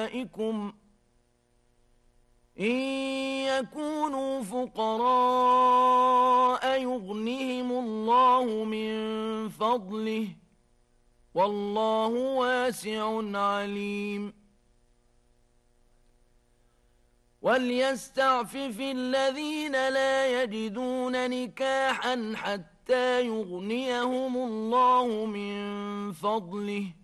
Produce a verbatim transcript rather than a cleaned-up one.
أولئكم إن يكونوا فقراء يغنهم الله من فضله والله واسع عليم وليستعفف الذين لا يجدون نكاحا حتى يغنيهم الله من فضله